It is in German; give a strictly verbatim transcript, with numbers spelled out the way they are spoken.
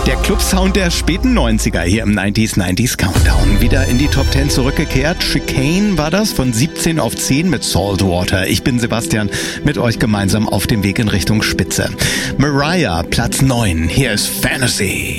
Der Clubsound der späten neunziger hier im neunziger neunziger Countdown. Wieder in die Top zehn zurückgekehrt. Chicane war das von siebzehn auf zehn mit Saltwater. Ich bin Sebastian, mit euch gemeinsam auf dem Weg in Richtung Spitze. Mariah, Platz neun. Hier ist Fantasy.